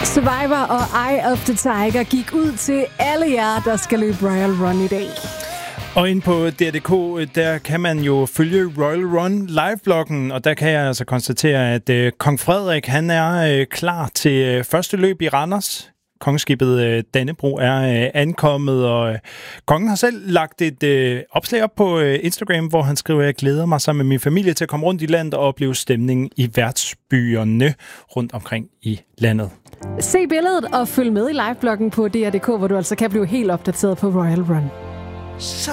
Survivor og Eye of the Tiger gik ud til alle jer, der skal løbe Royal Run i dag. Og ind på DR.dk, der kan man jo følge Royal Run live-bloggen, og der kan jeg altså konstatere, at kong Frederik, han er klar til første løb i Randers. Kongeskibet Dannebro er ankommet, og kongen har selv lagt et opslag op på Instagram, hvor han skriver, at jeg glæder mig sammen med min familie til at komme rundt i landet og opleve stemningen i værtsbyerne rundt omkring i landet. Se billedet og følg med i livebloggen på DR.dk, hvor du altså kan blive helt opdateret på Royal Run.